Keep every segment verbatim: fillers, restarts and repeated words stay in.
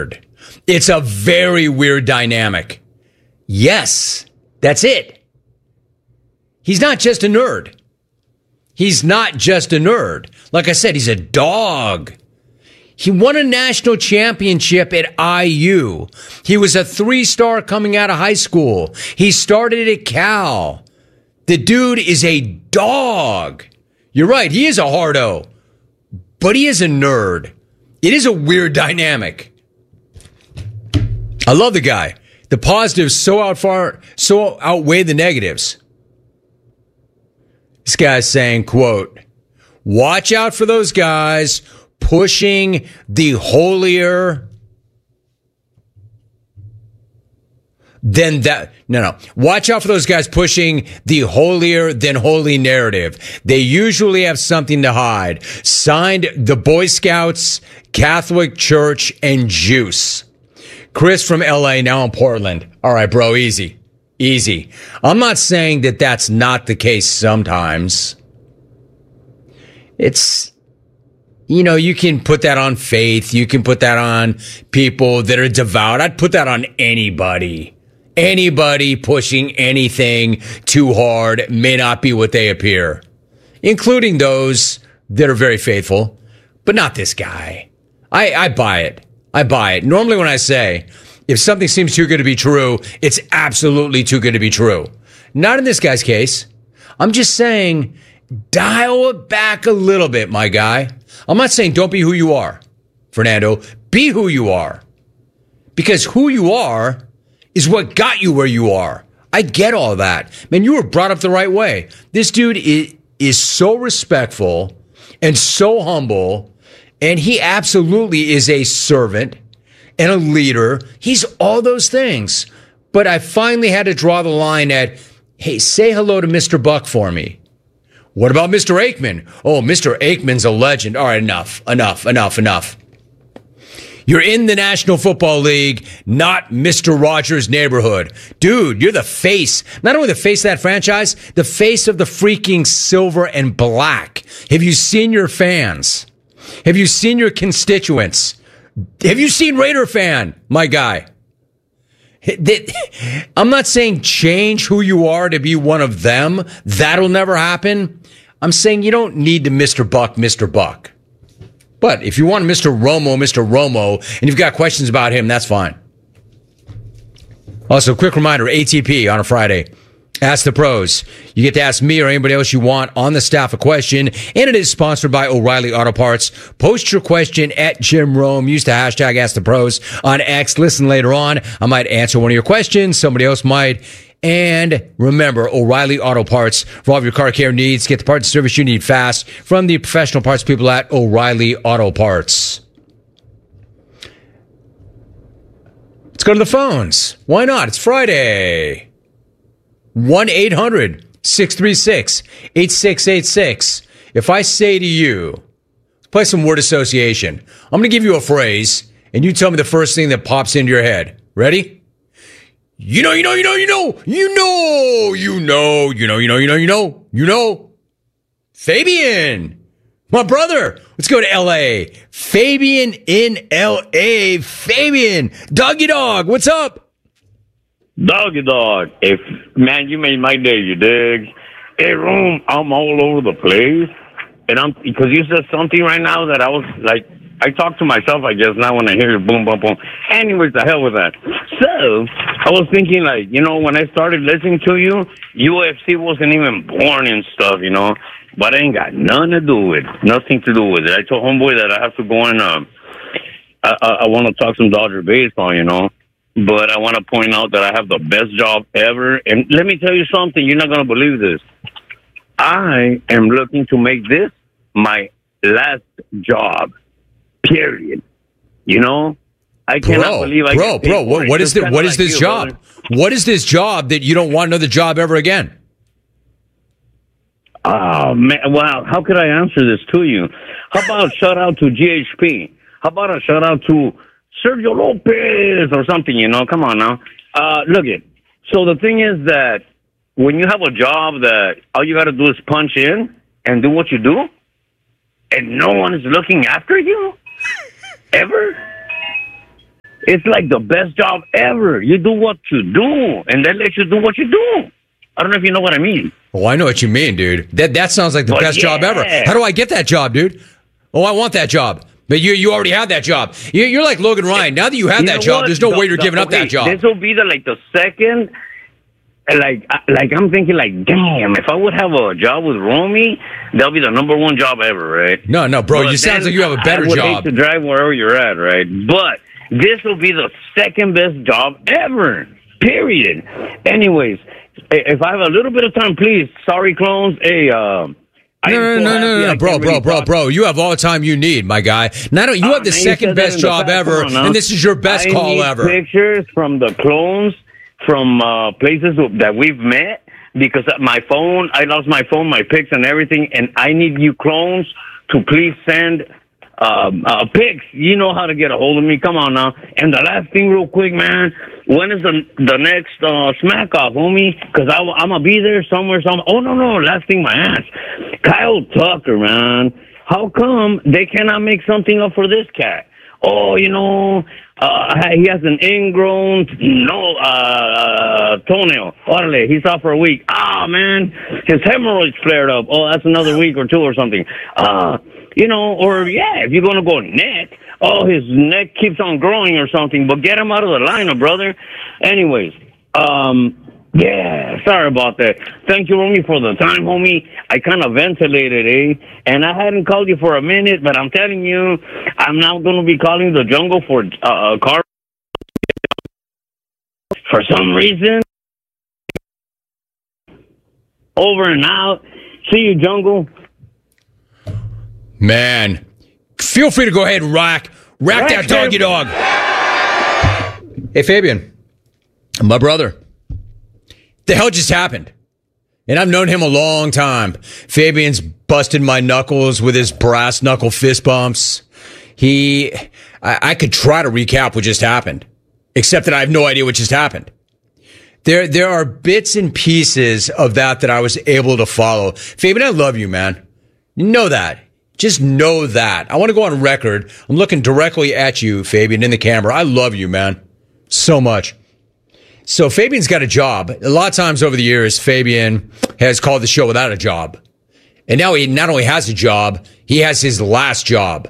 nerd. It's a very weird dynamic. Yes, that's it. He's not just a nerd. He's not just a nerd. Like I said, he's a dog. He won a national championship at I U. He was a three-star coming out of high school. He started at Cal. The dude is a dog. You're right, he is a hardo. But he is a nerd. It is a weird dynamic. I love the guy. The positives so out far, so outweigh the negatives. This guy's saying, quote, watch out for those guys pushing the holier than that. No, no. Watch out for those guys pushing the holier than holy narrative. They usually have something to hide. Signed, the Boy Scouts, Catholic Church, and Juice. Chris from L A, now in Portland. All right, bro, easy. Easy. I'm not saying that that's not the case sometimes. It's, you know, you can put that on faith. You can put that on people that are devout. I'd put that on anybody. Anybody pushing anything too hard may not be what they appear, including those that are very faithful, but not this guy. I, I buy it. I buy it. Normally when I say, if something seems too good to be true, it's absolutely too good to be true. Not in this guy's case. I'm just saying, dial it back a little bit, my guy. I'm not saying don't be who you are, Fernando. Be who you are. Because who you are is what got you where you are. I get all that. Man, you were brought up the right way. This dude is, is so respectful and so humble, and he absolutely is a servant and a leader. He's all those things. But I finally had to draw the line at, hey, say hello to Mister Buck for me. What about Mister Aikman? Oh, Mister Aikman's a legend. All right, enough, enough, enough, enough. You're in the National Football League, not Mister Rogers' neighborhood. Dude, you're the face. Not only the face of that franchise, the face of the freaking silver and black. Have you seen your fans? Have you seen your constituents? Have you seen Raider fan, my guy? I'm not saying change who you are to be one of them. That'll never happen. I'm saying you don't need to Mister Buck, Mister Buck. But if you want Mister Romo, Mister Romo, and you've got questions about him, that's fine. Also, quick reminder, A T P on a Friday. Ask the Pros. You get to ask me or anybody else you want on the staff a question, and it is sponsored by O'Reilly Auto Parts. Post your question at Jim Rome. Use the hashtag Ask the Pros on X. Listen later on. I might answer one of your questions. Somebody else might. And remember, O'Reilly Auto Parts for all of your car care needs. Get the parts and service you need fast from the professional parts people at O'Reilly Auto Parts. Let's go to the phones. Why not? It's Friday. one eight hundred six three six eight six eight six. If I say to you, play some word association. I'm going to give you a phrase, and you tell me the first thing that pops into your head. Ready? You know, you know, you know, you know, you know, you know, you know, you know, you know, you know, you know. Fabian, my brother. Let's go to L A. Fabian in L A. Fabian, doggy dog, what's up? Doggy dog. If man, you made my day, you dig? Hey, room, I'm all over the place, and I'm because you said something right now that I was like, I talk to myself, I guess, now when I hear boom, boom, boom. Anyways, the hell with that. So I was thinking, like, you know, when I started listening to you, U F C wasn't even born and stuff, you know, but I ain't got nothing to do with it, nothing to do with it. I told homeboy that I have to go and um, I, I, I want to talk some Dodger baseball, you know. But I want to point out that I have the best job ever. And let me tell you something. You're not going to believe this. I am looking to make this my last job, period. You know? I cannot bro, believe I Bro, get paid bro, what, for what it. is, the, what is like this you, job? brother. What is this job that you don't want another job ever again? Oh, man. Wow. How could I answer this to you? How about shout out to G H P? How about a shout out to Sergio Lopez or something, you know? Come on now. Uh, look it. So the thing is that when you have a job that all you got to do is punch in and do what you do, and no one is looking after you, ever, It's like the best job ever. You do what you do, and they let you do what you do. I don't know if you know what I mean. Oh, I know what you mean, dude. That that sounds like the But best yeah. job ever. How do I get that job, dude? Oh, I want that job. But you you already have that job. You, you're like Logan Ryan. Now that you have You that know job, what? there's no The- way you're the- giving up okay, that job. This will be the like the second. Like, I- like I'm thinking, like, damn, if I would have a job with Romy, that'll be the number one job ever, right? No, no, bro. But You sounds then like you have a better I would job. hate to drive wherever you're at, right? But this will be the second best job ever. Period. Anyways, if I have a little bit of time, please. Sorry, clones. Hey, uh, I No, am no, so no, no, happy no, I no, bro, can't bro, really bro, talk. bro. You have all the time you need, my guy. Not only you Ah, have the man, you second said that best in the job past. ever, Come on now. and this is your best I call need ever. Pictures from the clones from uh, places that we've met because my phone, I lost my phone, my pics, and everything, and I need you clones to please send um, uh, pics. You know how to get a hold of me. Come on now. And the last thing, real quick, man. When is the the next uh, smack off, homie? Because I'm gonna be there somewhere. Some. Oh no, no. Last thing, my ass. Kyle Tucker, man. How come they cannot make something up for this cat? Oh, you know, uh, he has an ingrown no uh, toenail. Orale, he's off for a week. Ah, man, his hemorrhoids flared up. Oh, that's another week or two or something. Uh, you know, or yeah, if you're gonna go neck, oh, his neck keeps on growing or something. But get him out of the lineup, brother. Anyways, um. Yeah, sorry about that. Thank you, Romy, for the time, homie. I kind of ventilated, eh? And I hadn't called you for a minute, but I'm telling you, I'm now going to be calling the jungle for uh, a car. For some reason. Over and out. See you, jungle. Man, feel free to go ahead and rack, rack that doggy dog. Hey, Fabian, my brother. The hell just happened? And I've known him a long time. Fabian's busted my knuckles with his brass knuckle fist bumps. He, I, I could try to recap what just happened, except that I have no idea what just happened. There, there are bits and pieces of that that I was able to follow. Fabian, I love you, man. You know that. Just know that. I want to go on record. I'm looking directly at you, Fabian, in the camera. I love you, man. So much. So Fabian's got a job. A lot of times over the years, Fabian has called the show without a job. And now he not only has a job, he has his last job.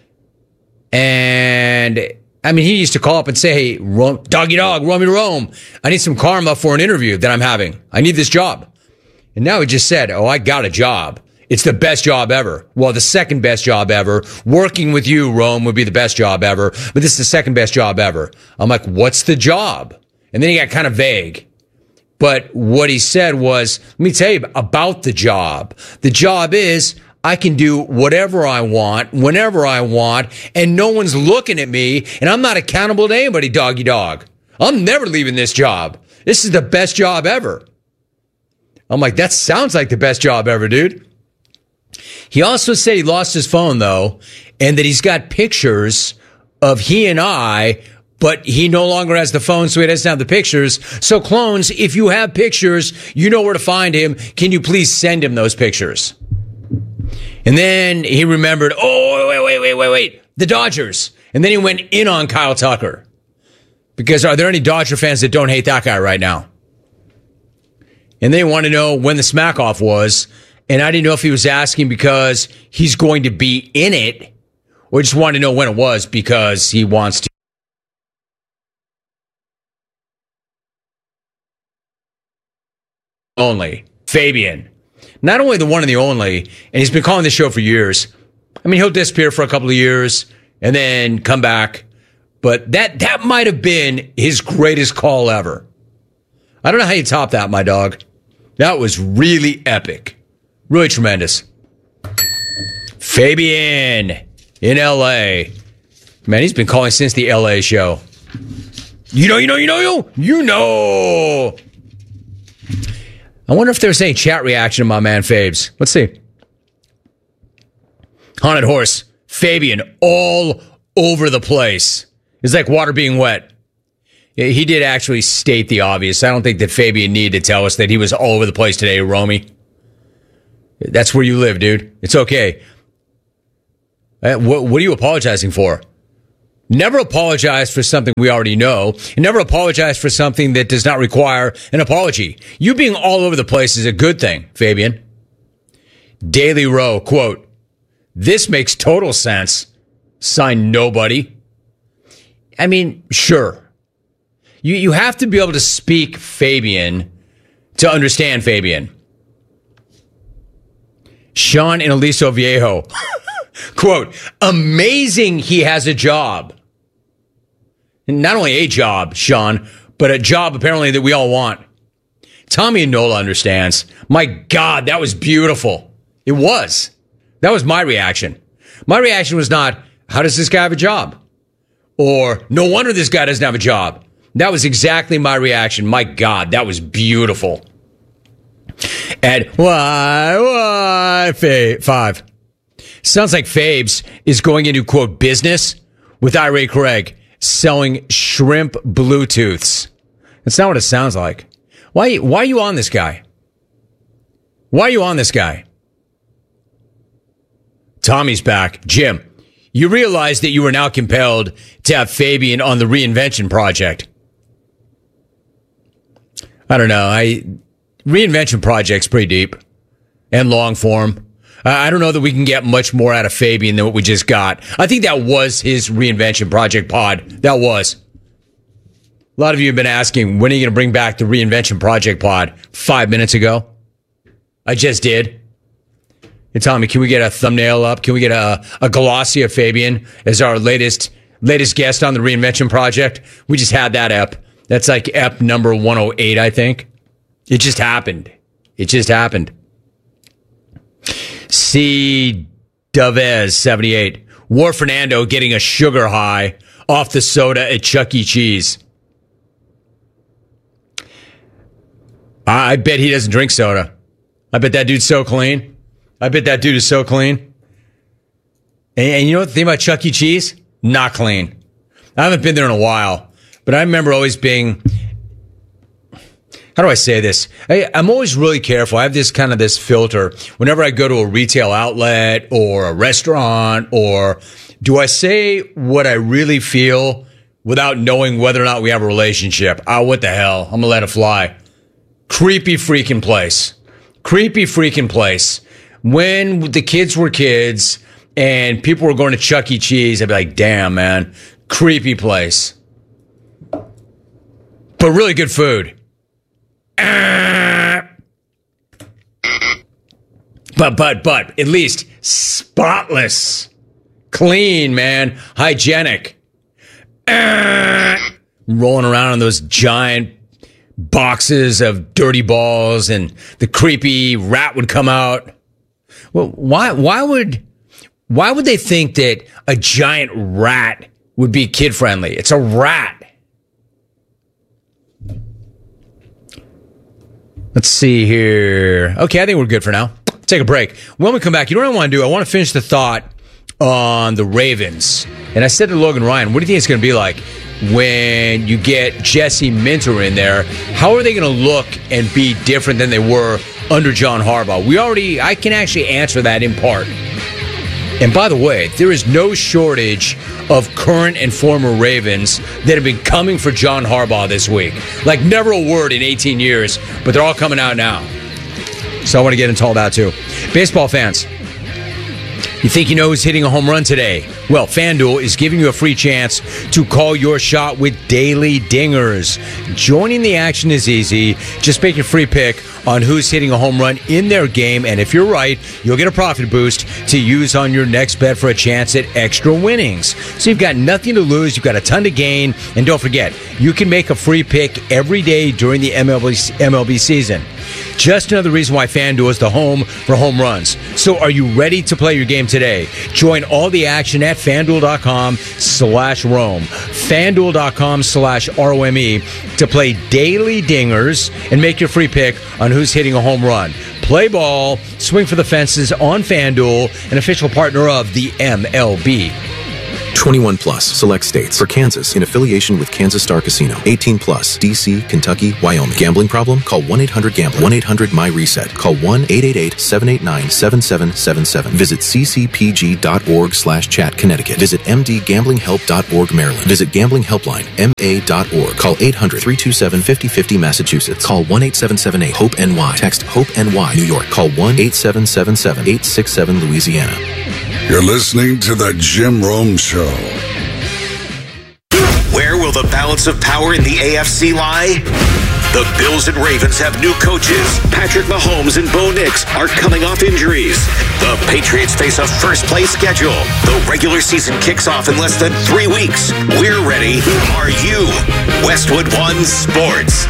And, I mean, he used to call up and say, hey, Ro- doggy dog, Romy Rome, I need some karma for an interview that I'm having. I need this job. And now he just said, oh, I got a job. It's the best job ever. Well, the second best job ever. Working with you, Rome, would be the best job ever. But this is the second best job ever. I'm like, what's the job? And then he got kind of vague. But what he said was, let me tell you about the job. The job is I can do whatever I want, whenever I want, and no one's looking at me, and I'm not accountable to anybody, doggy dog. I'm never leaving this job. This is the best job ever. I'm like, that sounds like the best job ever, dude. He also said he lost his phone, though, and that he's got pictures of he and I, but he no longer has the phone, so he doesn't have the pictures. So, clones, if you have pictures, you know where to find him. Can you please send him those pictures? And then he remembered, oh, wait, wait, wait, wait, wait, the Dodgers. And then he went in on Kyle Tucker. Because are there any Dodger fans that don't hate that guy right now? And they want to know when the smack off was. And I didn't know if he was asking because he's going to be in it, or just wanted to know when it was because he wants to. Only Fabian, not only the one and the only, and he's been calling this show for years. I mean, he'll disappear for a couple of years and then come back, but that that might have been his greatest call ever. I don't know how you top that, my dog. That was really epic, really tremendous. Fabian in L A, man, he's been calling since the L A show. You know, you know, you know, you you know. I wonder if there's any chat reaction to my man Fabes. Let's see. Haunted Horse, Fabian, all over the place. It's like water being wet. He did actually state the obvious. I don't think that Fabian needed to tell us that he was all over the place today, Romy. That's where you live, dude. It's okay. What, what are you apologizing for? Never apologize for something we already know. And never apologize for something that does not require an apology. You being all over the place is a good thing, Fabian. Daily Row, quote, "This makes total sense." Signed nobody. I mean, sure. You you have to be able to speak Fabian to understand Fabian. Sean in Aliso Viejo. Quote, "Amazing he has a job." And not only a job, Sean, but a job apparently that we all want. Tommy and Nola understands. My God, that was beautiful. It was. That was my reaction. My reaction was not, how does this guy have a job? Or, no wonder this guy doesn't have a job. That was exactly my reaction. My God, that was beautiful. And why, why, Fa- five. Sounds like Fabes is going into, quote, business with Ira Craig selling shrimp Bluetooths. That's not what it sounds like. Why, why are you on this guy? Why are you on this guy? Tommy's back. Jim, you realize that you are now compelled to have Fabian on the reinvention project. I don't know. I reinvention project's pretty deep and long form. I don't know that we can get much more out of Fabian than what we just got. I think that was his reinvention project pod. That was. A lot of you have been asking, when are you going to bring back the reinvention project pod? Five minutes ago. I just did. Hey, Tommy, can we get a thumbnail up? Can we get a, a glossy of Fabian as our latest latest guest on the reinvention project? We just had that ep. That's like ep number one oh eight, I think. It just happened. It just happened. C. Davez, seventy-eight. War Fernando getting a sugar high off the soda at Chuck E. Cheese. I bet he doesn't drink soda. I bet that dude's so clean. I bet that dude is so clean. And, and you know what the thing about Chuck E. Cheese? Not clean. I haven't been there in a while, but I remember always being... How do I say this? I, I'm always really careful. I have this kind of this filter. Whenever I go to a retail outlet or a restaurant, or do I say what I really feel without knowing whether or not we have a relationship? Oh, what the hell? I'm going to let it fly. Creepy freaking place. Creepy freaking place. When the kids were kids and people were going to Chuck E. Cheese, I'd be like, damn, man. Creepy place. But really good food. But, but, but, at least spotless, clean, man, hygienic. Rolling around on those giant boxes of dirty balls and the creepy rat would come out. Well, why, why would, why would they think that a giant rat would be kid friendly? It's a rat. Let's see here. Okay, I think we're good for now. Take a break. When we come back, you know what I want to do? I want to finish the thought on the Ravens. And I said to Logan Ryan, what do you think it's going to be like when you get Jesse Minter in there? How are they going to look and be different than they were under John Harbaugh? We already, I can actually answer that in part. And by the way, there is no shortage of current and former Ravens that have been coming for John Harbaugh this week. Like never a word in eighteen years, but they're all coming out now. So I want to get into all that too. Baseball fans, you think you know who's hitting a home run today? Well, FanDuel is giving you a free chance to call your shot with daily dingers. Joining the action is easy. Just make your free pick on who's hitting a home run in their game, and if you're right, you'll get a profit boost to use on your next bet for a chance at extra winnings. So you've got nothing to lose, you've got a ton to gain, and don't forget, you can make a free pick every day during the M L B, M L B season. Just another reason why FanDuel is the home for home runs. So are you ready to play your game today? Join all the action at FanDuel.com slash Rome. FanDuel.com slash R O M E to play daily dingers and make your free pick on who's hitting a home run. Play ball, swing for the fences on FanDuel, an official partner of the M L B. twenty-one plus, select states. For Kansas, in affiliation with Kansas Star Casino. eighteen plus, D C, Kentucky, Wyoming. Gambling problem? Call one eight hundred gambler. one eight hundred my reset. Call one eight eight eight, seven eight nine, seven seven seven seven. Visit c c p g dot org slash chat Connecticut. Visit m d gambling help dot org Maryland. Visit Gambling Helpline, m a dot org. Call eight hundred, three two seven, five oh five oh Massachusetts. Call one eight seven seven eight, hope N Y. Text HOPE N Y New York. Call one eight seven seven seven, eight six seven Louisiana. You're listening to The Jim Rome Show. Where will the balance of power in the A F C lie? The Bills and Ravens have new coaches. Patrick Mahomes and Bo Nix are coming off injuries. The Patriots face a first-place schedule. The regular season kicks off in less than three weeks. We're ready. Are you? Westwood One Sports.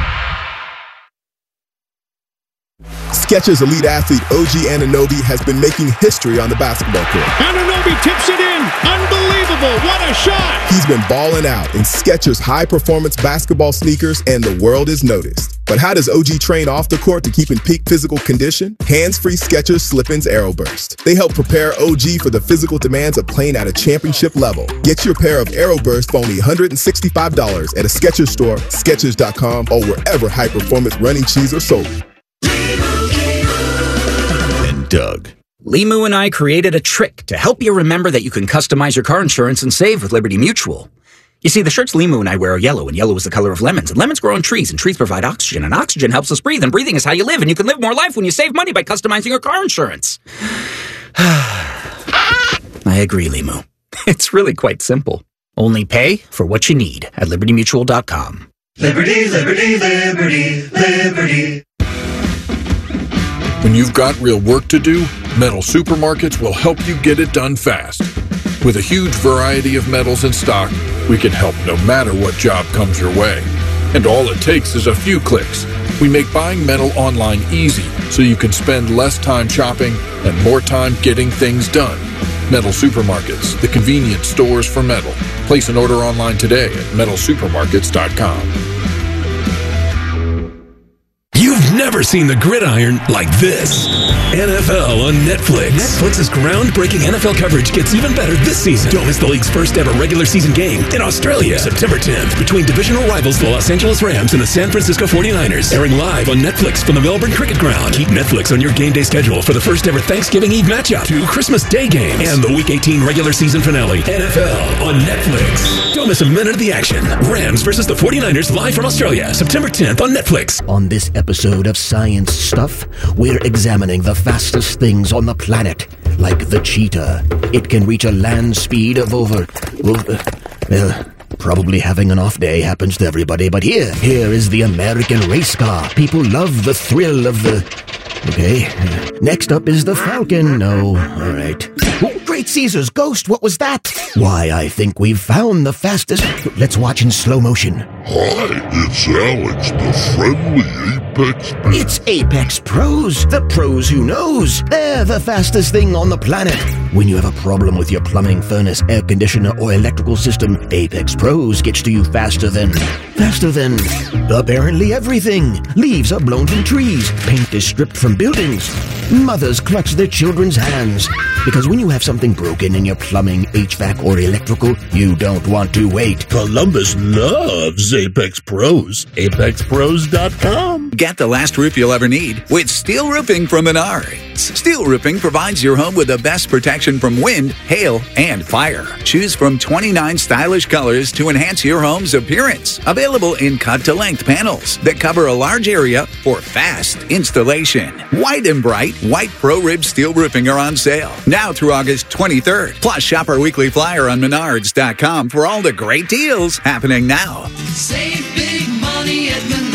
Skechers elite athlete O G Anunoby has been making history on the basketball court. Anunoby tips it in. Unbelievable. What a shot. He's been balling out in Skechers high-performance basketball sneakers, and the world is noticed. But how does O G train off the court to keep in peak physical condition? Hands-free Skechers Slip-ins Aeroburst. They help prepare O G for the physical demands of playing at a championship level. Get your pair of Aeroburst for only one hundred sixty-five dollars at a Skechers store, Skechers dot com, or wherever high-performance running shoes are sold. Doug. Limu and I created a trick to help you remember that you can customize your car insurance and save with Liberty Mutual. You see, the shirts Limu and I wear are yellow, and yellow is the color of lemons, and lemons grow on trees, and trees provide oxygen, and oxygen helps us breathe, and breathing is how you live, and you can live more life when you save money by customizing your car insurance. I agree, Limu. It's really quite simple. Only pay for what you need at liberty mutual dot com. Liberty, liberty, liberty, liberty. When you've got real work to do, Metal Supermarkets will help you get it done fast. With a huge variety of metals in stock, we can help no matter what job comes your way. And all it takes is a few clicks. We make buying metal online easy so you can spend less time shopping and more time getting things done. Metal Supermarkets, the convenient stores for metal. Place an order online today at metal supermarkets dot com. You've never seen the gridiron like this. N F L on Netflix. Netflix's groundbreaking N F L coverage gets even better this season. Don't miss the league's first ever regular season game in Australia, September tenth, between divisional rivals the Los Angeles Rams and the San Francisco forty-niners. Airing live on Netflix from the Melbourne Cricket Ground. Keep Netflix on your game day schedule for the first ever Thanksgiving Eve matchup, two Christmas Day games, and the Week eighteen regular season finale. N F L on Netflix. Don't miss a minute of the action. Rams versus the forty-niners live from Australia, September tenth on Netflix. On this episode of Science Stuff, we're examining the fastest things on the planet, like the cheetah. It can reach a land speed of over... over well, probably having an off day happens to everybody, but here, here is the American race car. People love the thrill of the... Okay. Next up is the Falcon. No, all right. Oh, Great Caesar's ghost, what was that? Why, I think we've found the fastest... Let's watch in slow motion. Hi, it's Alex, the friendly Apex... It's Apex Pros, the pros who knows. They're the fastest thing on the planet. When you have a problem with your plumbing, furnace, air conditioner, or electrical system, Apex Pros gets to you faster than... Faster than... apparently everything. Leaves are blown from trees. Paint is stripped from buildings. Mothers clutch their children's hands. Because when you have something broken in your plumbing, H V A C, or electrical, you don't want to wait. Columbus loves Apex Pros. apex pros dot com. Get the last roof you'll ever need with steel roofing from Menards. Steel roofing provides your home with the best protection from wind, hail, and fire. Choose from twenty-nine stylish colors to enhance your home's appearance. Available in cut-to-length panels that cover a large area for fast installation. White and bright, white Pro Rib steel roofing are on sale now through August twenty-third. Plus, shop our weekly flyer on menards dot com for all the great deals happening now. Save big money at Menards.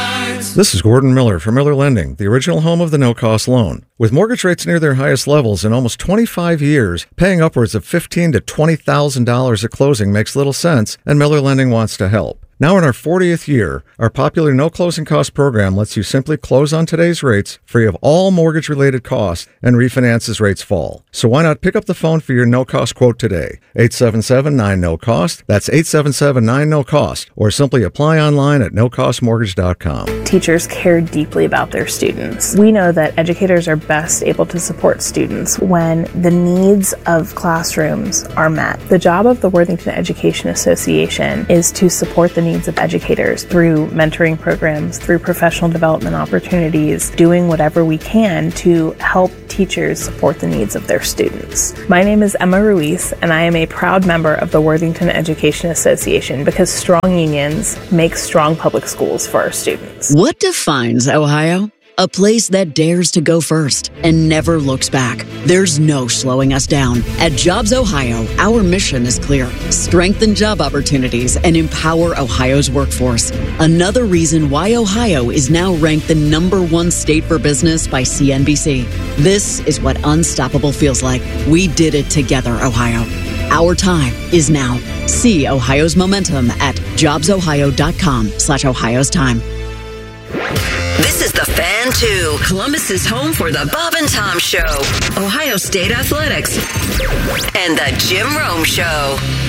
This is Gordon Miller from Miller Lending, the original home of the no-cost loan. With mortgage rates near their highest levels in almost twenty-five years, paying upwards of fifteen thousand to twenty thousand dollars at closing makes little sense, and Miller Lending wants to help. Now in our fortieth year, our popular no closing cost program lets you simply close on today's rates, free of all mortgage-related costs, and refinance as rates fall. So why not pick up the phone for your no-cost quote today? eight seven seven, nine, N O cost. That's eight seven seven, nine, N O cost. Or simply apply online at no cost mortgage dot com. teachers care deeply about their students. We know that educators are best able to support students when the needs of classrooms are met. The job of the Worthington Education Association is to support the needs of educators through mentoring programs, through professional development opportunities, doing whatever we can to help teachers support the needs of their students. My name is Emma Ruiz, and I am a proud member of the Worthington Education Association because strong unions make strong public schools for our students. What defines Ohio? A place that dares to go first and never looks back. There's no slowing us down. At Jobs Ohio, our mission is clear. Strengthen job opportunities and empower Ohio's workforce. Another reason why Ohio is now ranked the number one state for business by C N B C. This is what unstoppable feels like. We did it together, Ohio. Our time is now. See Ohio's momentum at jobsohio.com slash Ohio's time. This is the Fan two, Columbus's home for the Bob and Tom Show, Ohio State Athletics, and the Jim Rome Show.